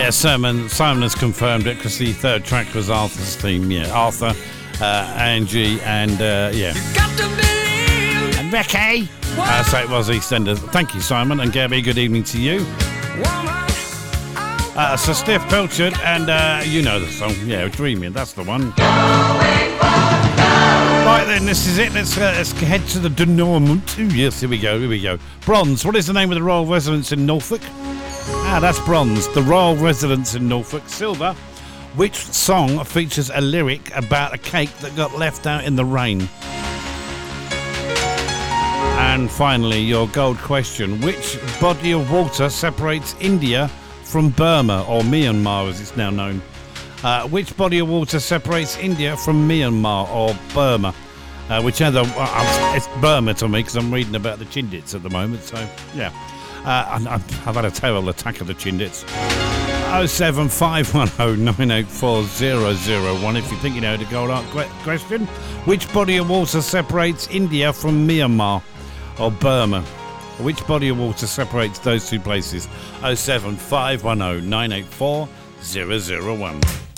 Yeah, Simon has confirmed it because the third track was Arthur's theme. Yeah, Arthur, Angie, and yeah. And Becky. So it was EastEnders. Thank you, Simon, and Gabby, good evening to you. So Stiff Pilchard, and you know the song. Yeah, Dreaming, that's the one. Right then, this is it. Let's head to the denouement. Ooh, yes, here we go. Bronze, what is the name of the Royal Residence in Norfolk? That's bronze, the Royal Residence in Norfolk. Silver, which song features a lyric about a cake that got left out in the rain? And finally, your gold question, which body of water separates India from Burma, or Myanmar as it's now known? Which body of water separates India from Myanmar or Burma? Whichever, it's Burma to me because I'm reading about the Chindits at the moment. So yeah, I've had a terrible attack of the Chindits. 07510984001. If you think you know the gold question, which body of water separates India from Myanmar or Burma? Which body of water separates those two places? 07510984001.